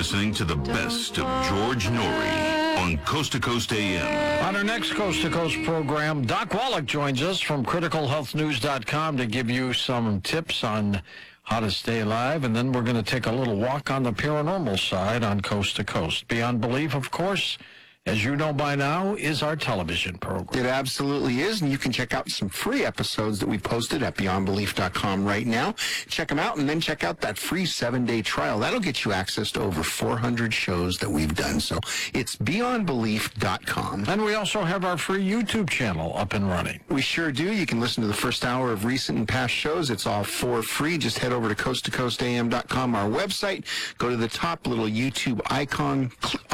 listening to the best of George Norrie on Coast to Coast AM. On our next Coast to Coast program, Doc Wallach joins us from criticalhealthnews.com to give you some tips on how to stay alive, and then we're going to take a little walk on the paranormal side on Coast to Coast. Beyond Belief, of course, as you know by now, is our television program. It absolutely is, and you can check out some free episodes that we posted at beyondbelief.com right now. Check them out, and then check out that free 7-day trial. That'll get you access to over 400 shows that we've done. So it's beyondbelief.com. And we also have our free YouTube channel up and running. We sure do. You can listen to the first hour of recent and past shows. It's all for free. Just head over to coasttocoastam.com, our website. Go to the top little YouTube icon,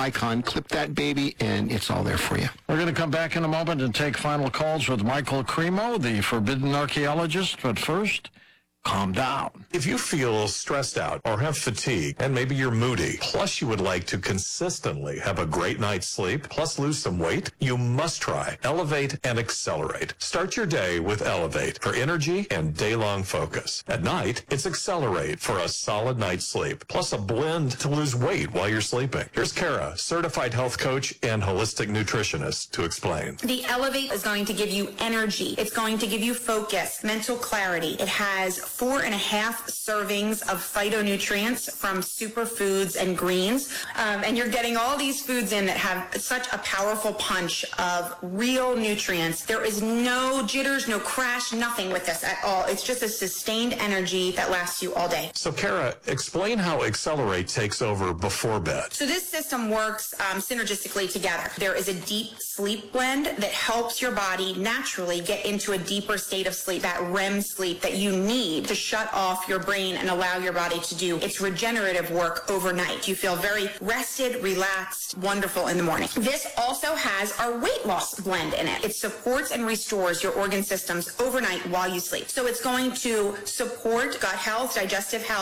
clip that baby, and it's all there for you. We're going to come back in a moment and take final calls with Michael Cremo, the forbidden archaeologist. But first, calm down. If you feel stressed out or have fatigue and maybe you're moody, plus you would like to consistently have a great night's sleep, plus lose some weight, you must try Elevate and Accelerate. Start your day with Elevate for energy and day-long focus. At night, it's Accelerate for a solid night's sleep, plus a blend to lose weight while you're sleeping. Here's Kara, certified health coach and holistic nutritionist, to explain. The Elevate is going to give you energy. It's going to give you focus, mental clarity. It has 4.5 servings of phytonutrients from superfoods and greens. And you're getting all these foods in that have such a powerful punch of real nutrients. There is no jitters, no crash, nothing with this at all. It's just a sustained energy that lasts you all day. So Kara, explain how Accelerate takes over before bed. So this system works synergistically together. There is a deep sleep blend that helps your body naturally get into a deeper state of sleep, that REM sleep that you need to shut off your brain and allow your body to do its regenerative work overnight. You feel very rested, relaxed, wonderful in the morning. This also has our weight loss blend in it. It supports and restores your organ systems overnight while you sleep. So it's going to support gut health, digestive health,